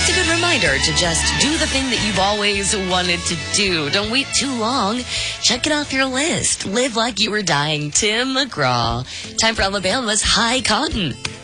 it's a good reminder to just do the thing that you've always wanted to do. Don't wait too long. Check it off your list. Live like you were dying. Tim McGraw. Time for Alabama's High Cotton.